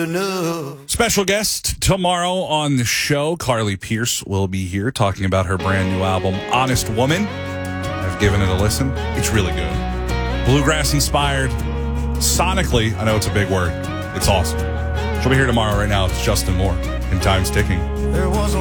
enough. Special guest tomorrow on the show, Carly Pearce will be here talking about her brand new album, Honest Woman. I've given it a listen. It's really good. Bluegrass inspired. Sonically, I know it's a big word. It's awesome. She'll be here tomorrow. Right now, it's Justin Moore in Time's Ticking. There was a